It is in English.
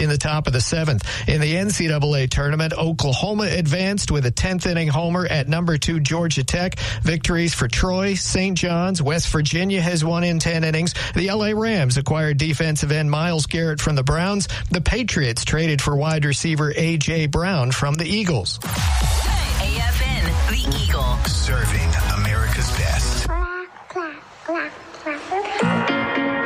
in the top of the 7th. In the NCAA tournament, Oklahoma advanced with a 10th-inning homer at number 2 Georgia Tech. Victories for Troy, St. John's, West Virginia has won in 10 innings. The LA Rams acquired defensive end Myles Garrett from the Browns. The Patriots traded for wide receiver A.J. Brown from the Eagles.